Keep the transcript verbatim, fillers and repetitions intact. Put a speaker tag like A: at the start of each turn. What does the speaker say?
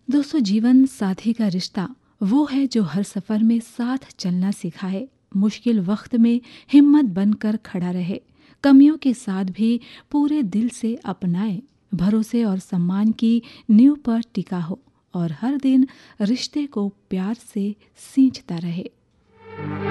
A: दोस्तों, जीवन साथी का रिश्ता वो है जो हर सफर में साथ चलना सिखाए, मुश्किल वक्त में हिम्मत बनकर खड़ा रहे, कमियों के साथ भी पूरे दिल से अपनाए, भरोसे और सम्मान की नींव पर टिका हो और हर दिन रिश्ते को प्यार से सींचता रहे।